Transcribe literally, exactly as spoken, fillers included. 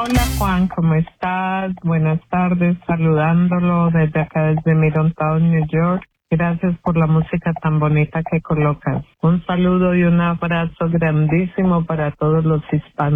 Hola Juan, ¿cómo estás? Buenas tardes, saludándolo desde acá, desde Middletown, New York. Gracias por la música tan bonita que colocas. Un saludo y un abrazo grandísimo para todos los hispanos.